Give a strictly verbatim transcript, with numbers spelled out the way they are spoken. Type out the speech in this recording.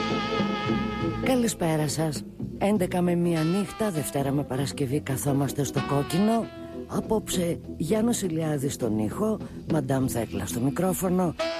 Καλησπέρα σας. έντεκα με μία νύχτα, Δευτέρα με Παρασκευή, καθόμαστε στο Κόκκινο. Απόψε Γιάννος Ηλιάδης στον ήχο, Μαντάμ Θέκλα στο μικρόφωνο.